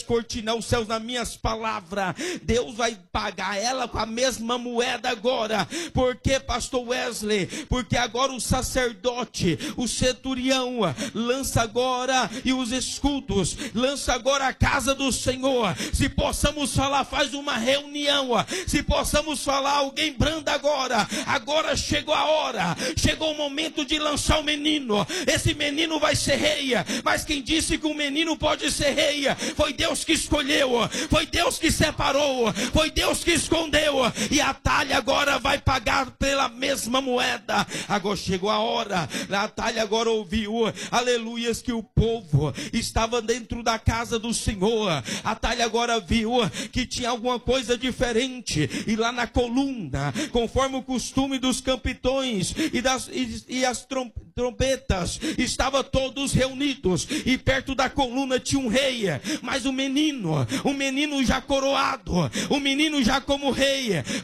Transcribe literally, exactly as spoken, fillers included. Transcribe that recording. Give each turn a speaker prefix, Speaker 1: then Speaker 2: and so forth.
Speaker 1: descortinar os céus nas minhas palavras. Deus vai pagar ela com a mesma moeda agora. Por que, pastor Wesley? Porque agora o sacerdote, o centurião, lança agora, e os escudos, lança agora a casa do Senhor. Se possamos falar, faz uma reunião. Se possamos falar, alguém branda agora. Agora chegou a hora, chegou o momento de lançar o menino. Esse menino vai ser rei, mas quem disse que o menino pode ser rei? Foi Deus que escolheu, foi Deus que separou, foi Deus que escondeu. E a Atalha agora vai pagar pela mesma moeda. Agora chegou a hora. A Atalha agora ouviu, aleluias, que o povo estava dentro da casa do Senhor. A Atalha agora viu que tinha alguma coisa diferente. E lá na coluna, conforme o costume dos campitões e, das, e, e as trompetas, estavam todos reunidos. E perto da coluna tinha um rei. Mas o menino, o menino já coroado, o menino já como rei,